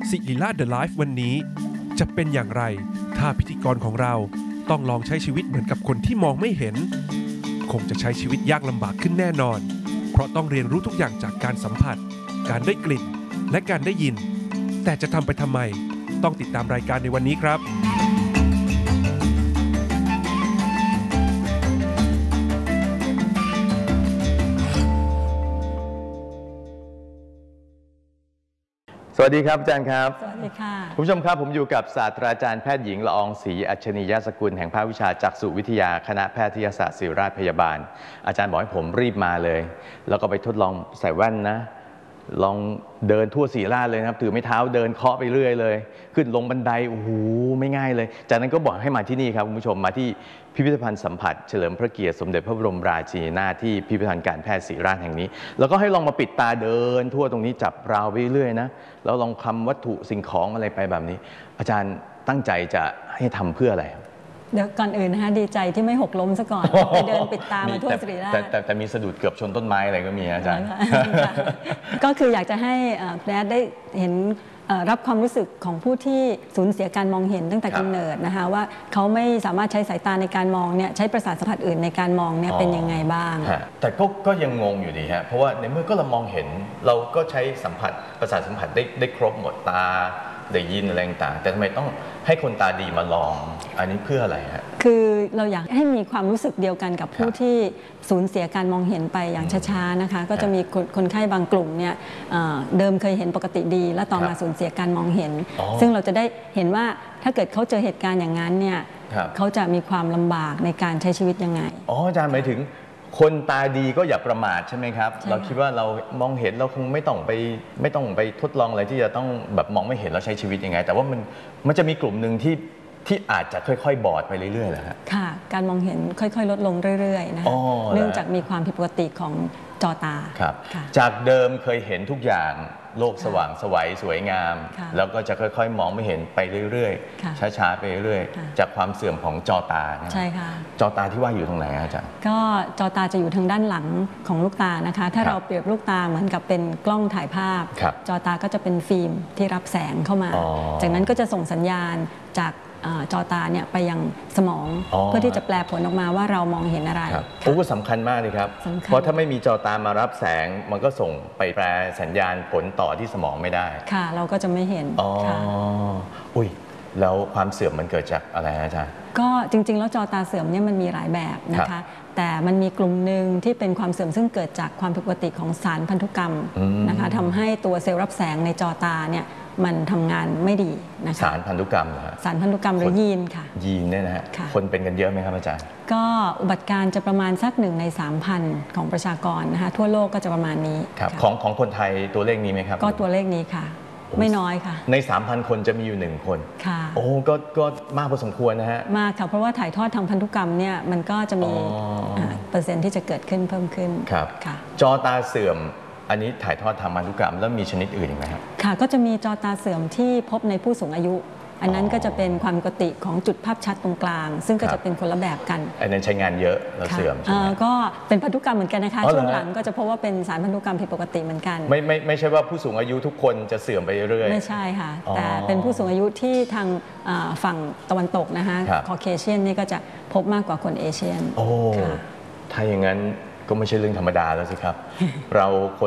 ศิริราช The Life วันนี้จะเป็นอย่างไรถ้าพิธีกรของเราต้องลองใช้ชีวิตเหมือนกับคนที่มองไม่เห็นคงจะใช้ชีวิตยากลำบากขึ้นแน่นอนเพราะต้องเรียนรู้ทุกอย่างจากการสัมผัสการได้กลิ่นและการได้ยินแต่จะทำไปทำไมต้องติดตามรายการในวันนี้ครับสวัสดีครับอาจารย์ครับสวัสดีค่ะคุณผู้ชมครับผมอยู่กับศาสตราจารย์แพทย์หญิงละอองศรีอัจฉริยสกุลแห่งภาควิชาจักษุวิทยาคณะแพทยศาสตร์ศิริราชพยาบาลอาจารย์บอกให้ผมรีบมาเลยแล้วก็ไปทดลองใส่แว่นนะลองเดินทั่วศิริราชเลยนะครับถือไม้เท้าเดินเคาะไปเรื่อยเลยขึ้นลงบันไดโอ้โหไม่ง่ายเลยจากนั้นก็บอกให้มาที่นี่ครับคุณผู้ชมมาที่พิพิธภัณฑ์สัมผัสเฉลิมพระเกียรติสมเด็จพระบรมราชินีนาถที่พิพิธภัณฑ์การแพทย์ศิริราชแห่งนี้แล้วก็ให้ลองมาปิดตาเดินทั่วตรงนี้จับราวไปเรื่อยนะแล้วลองคำวัตถุสิ่งของอะไรไปแบบนี้อาจารย์ตั้งใจจะให้ทำเพื่ออะไรเดี๋ยวก่อนอื่นนะคะดีใจที่ไม่หกล้มซะก่อนไปเดินปิดตามาทั่วศิริราชแต่มีสะดุดเกือบชนต้นไม้อะไรก็มีอาจารย์ก็คืออยากจะให้แพทย์ได้เห็นรับความรู้สึกของผู้ที่สูญเสียการมองเห็นตั้งแต่กำเนิดนะคะว่าเขาไม่สามารถใช้สายตาในการมองเนี่ยใช้ประสาทสัมผัสอื่นในการมองเนี่ยเป็นยังไงบ้างแต่ก็ยังงงอยู่ดีฮะเพราะว่าในเมื่อก็เรามองเห็นเราก็ใช้สัมผัสประสาทสัมผัสได้ครบหมดตาได้ยินอะไรต่างแต่ทำไมต้องให้คนตาดีมาลองอันนี้เพื่ออะไรฮะคือเราอยากให้มีความรู้สึกเดียวกันกับผู้ที่สูญเสียการมองเห็นไปอย่างช้าๆนะคะก็จะมีคนไข้บางกลุ่มเนี่ยเดิมเคยเห็นปกติดีแล้วต่อมาสูญเสียการมองเห็นซึ่งเราจะได้เห็นว่าถ้าเกิดเขาเจอเหตุการณ์อย่างนั้นเนี่ยเขาจะมีความลำบากในการใช้ชีวิตยังไงอ๋ออาจารย์หมายถึงคนตาดีก็อย่าประมาทใช่ไหมครับเราคิดว่าเรามองเห็นเราคงไม่ต้องไปทดลองอะไรที่จะต้องแบบมองไม่เห็นแล้วใช้ชีวิตยังไงแต่ว่ามันจะมีกลุ่มหนึ่งที่อาจจะค่อยๆบอดไปเรื่อยๆแหละค่ะการมองเห็นค่อยๆลดลงเรื่อยๆนะเนื่องจากมีความผิดปกติของจอตาครับจากเดิมเคยเห็นทุกอย่างโลกสว่างไสวสวยงามแล้วก็จะค่อยๆมองไม่เห็นไปเรื่อยๆช้าๆไปเรื่อยๆจากความเสื่อมของจอตาใช่ค่ะจอตาที่ว่าอยู่ตรงไหนอาจารย์ก็จอตาจะอยู่ทางด้านหลังของลูกตานะคะถ้าเราเปรียบลูกตาเหมือนกับเป็นกล้องถ่ายภาพจอตาก็จะเป็นฟิล์มที่รับแสงเข้ามาจากนั้นก็จะส่งสัญญาณจากจอตาเนี่ยไปยังสมองเพื่อที่จะแปลผลออกมาว่าเรามองเห็นอะไรโอ้สำคัญมากเลยครับเพราะถ้าไม่มีจอตามารับแสงมันก็ส่งไปแปลสัญญาณผลต่อที่สมองไม่ได้ค่ะเราก็จะไม่เห็นอุ้ยแล้วความเสื่อมมันเกิดจากอะไรอาจารย์ก็จริงๆแล้วจอตาเสื่อมเนี่ยมันมีหลายแบบนะคะแต่มันมีกลุ่มหนึ่งที่เป็นความเสื่อมซึ่งเกิดจากความผิดปกติของสารพันธุกรรมนะคะทำให้ตัวเซลล์รับแสงในจอตาเนี่ยมันทำงานไม่ดีนะคะสารพันธุกรรมเหรอสารพันธุกรรมหรือยีนค่ะยีนเนี่ยนะฮะคนเป็นกันเยอะไหมครับอาจารย์ก็อุบัติการจะประมาณสัก1 ใน 3,000ของประชากรนะคะทั่วโลกก็จะประมาณนี้ครับของคนไทยตัวเลขนี้ไหมครับก็ตัวเลขนี้ค่ะไม่น้อยค่ะใน 3,000 คนจะมีอยู่1 คนค่ะโอ้ก็มากพอสมควรนะฮะมากค่ะเพราะว่าถ่ายทอดทางพันธุกรรมเนี่ยมันก็จะมีเปอร์เซ็นต์ที่จะเกิดขึ้นเพิ่มขึ้นครับจอตาเสื่อมอันนี้ถ่ายทอดทางพันธุกรรมแล้วมีชนิดอื่นอีกไหมครับค่ะก็จะมีจอตาเสื่อมที่พบในผู้สูงอายุอันนั้นก็จะเป็นความปกติของจุดภาพชัดตรงกลางซึ่งก็จะเป็นคนละแบบกันอันนั้นใช้งานเยอะแล้วเสื่อมใช่ไหมก็เป็นพันธุกรรมเหมือนกันนะคะช่วงหลังก็จะพบว่าเป็นสารพันธุกรรมผิดปกติเหมือนกันไม่ใช่ว่าผู้สูงอายุทุกคนจะเสื่อมไปเรื่อยไม่ใช่ค่ะแต่เป็นผู้สูงอายุที่ทางฝั่งตะวันตกนะคะคอเคเชียนนี่ก็จะพบมากกว่าคนเอเชียนโอ้ถ้าอย่างนั้นก็ไม่ใช่เรื่องธรรมดาแล้วสิครับเราคน